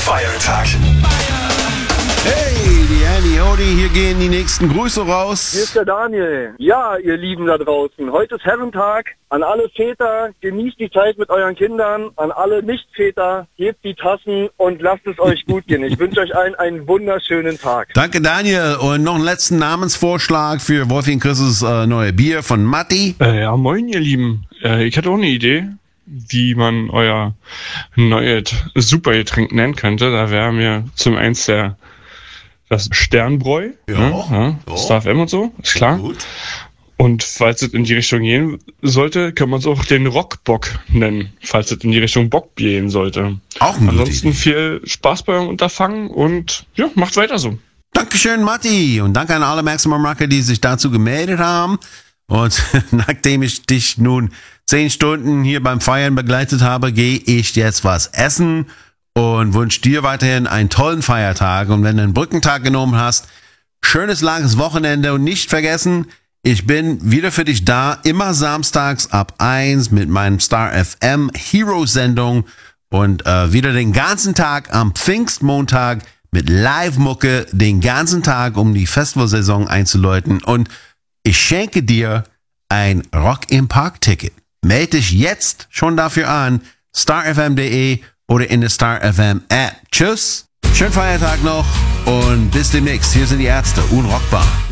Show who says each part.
Speaker 1: Feiertag.
Speaker 2: Hey, die Annie Odi, hier gehen die nächsten Grüße raus.
Speaker 3: Hier ist der Daniel. Ja, ihr Lieben da draußen, heute ist Herrentag. An alle Väter, genießt die Zeit mit euren Kindern. An alle Nicht-Väter, hebt die Tassen und lasst es euch gut gehen. Ich wünsche euch allen einen wunderschönen Tag.
Speaker 2: Danke, Daniel. Und noch einen letzten Namensvorschlag für Wolfi und Chris' neue Bier von Matti.
Speaker 4: Ja, moin, ihr Lieben. Ich hatte auch eine Idee, wie man euer neues Supergetränk nennen könnte. Da wäre mir zum eins das Sternbräu, Star FM und so, ist klar.
Speaker 2: Gut.
Speaker 4: Und falls es in die Richtung gehen sollte, kann man es auch den Rockbock nennen, falls es in die Richtung Bockbier gehen sollte.
Speaker 2: Auch eine gute
Speaker 4: Ansonsten
Speaker 2: Idee.
Speaker 4: viel Spaß bei eurem Unterfangen und ja, macht weiter so.
Speaker 2: Dankeschön, Matti. Und danke an alle Maximum Rocker, die sich dazu gemeldet haben. Und nachdem ich dich nun 10 Stunden hier beim Feiern begleitet habe, gehe ich jetzt was essen und wünsche dir weiterhin einen tollen Feiertag. Und wenn du einen Brückentag genommen hast, schönes langes Wochenende und nicht vergessen, ich bin wieder für dich da, immer samstags ab 1 mit meinem Star FM Hero-Sendung und wieder den ganzen Tag am Pfingstmontag mit Live-Mucke den ganzen Tag, um die Festivalsaison einzuläuten. Und ich schenke dir ein Rock im Park-Ticket. Melde dich jetzt schon dafür an, starfm.de oder in der Star FM App. Tschüss, schönen Feiertag noch und bis demnächst. Hier sind die Ärzte, unrockbar.